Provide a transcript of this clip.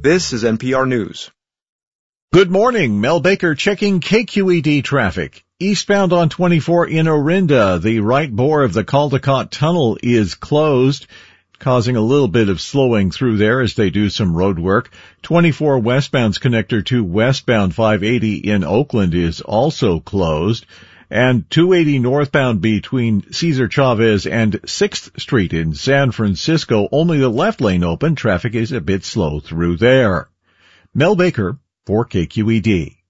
This is NPR News. Good morning. Mel Baker checking KQED traffic. Eastbound on 24 in Orinda, the right bore of the Caldecott Tunnel is closed, causing a little bit of slowing through there as they do some road work. 24 westbound's connector to westbound 580 in Oakland is also closed. And 280 northbound between Cesar Chavez and 6th Street in San Francisco, only the left lane open. Traffic is a bit slow through there. Mel Baker for KQED.